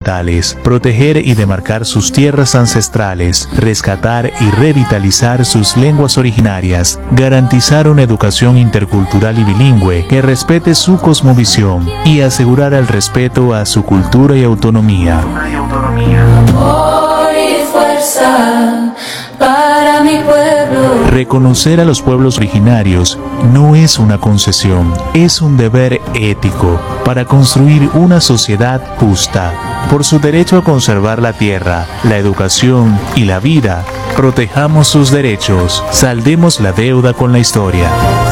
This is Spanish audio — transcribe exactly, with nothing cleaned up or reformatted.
ambientales, proteger y demarcar sus tierras ancestrales, rescatar y revitalizar sus lenguas originarias, garantizar una educación intercultural y bilingüe que respete su cosmovisión y asegurar el respeto a su cultura y autonomía. Amor y fuerza para mi pueblo. Reconocer a los pueblos originarios no es una concesión, es un deber ético para construir una sociedad justa. Por su derecho a conservar la tierra, la educación y la vida, protejamos sus derechos, saldemos la deuda con la historia.